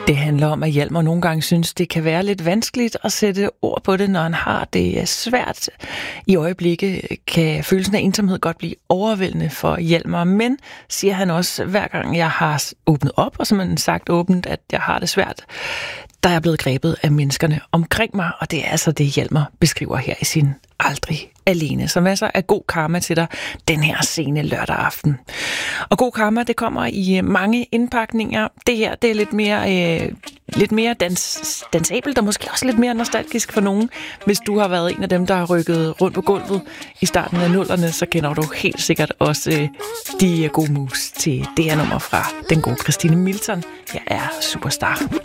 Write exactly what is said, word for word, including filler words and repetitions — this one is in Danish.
Det handler om, at Hjalmar nogle gange synes, det kan være lidt vanskeligt at sætte ord på det, når han har det svært. I øjeblikket kan følelsen af ensomhed godt blive overvældende for Hjalmar, men siger han også, hver gang jeg har åbnet op, og simpelthen sagt åbent, at jeg har det svært, der er jeg blevet grebet af menneskerne omkring mig, og det er altså det, Hjalmar beskriver her i sin Aldrig Alene. Så masser af god karma til dig den her sene lørdag aften. Og god karma, det kommer i mange indpakninger. Det her, det er lidt mere, øh, lidt mere dans, dansabelt, og måske også lidt mere nostalgisk for nogen. Hvis du har været en af dem, der har rykket rundt på gulvet i starten af nullerne, så kender du helt sikkert også øh, de gode moves til det her nummer fra den gode Christine Milton. Jeg er Superstar.